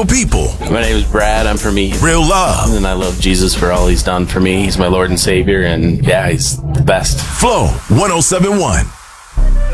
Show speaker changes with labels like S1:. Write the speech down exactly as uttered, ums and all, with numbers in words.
S1: Real people.
S2: My name is Brad. I'm from East.
S1: Real love.
S2: And I love Jesus for all he's done for me. He's my Lord and Savior, and yeah, he's the best.
S1: Flow one oh seven point one.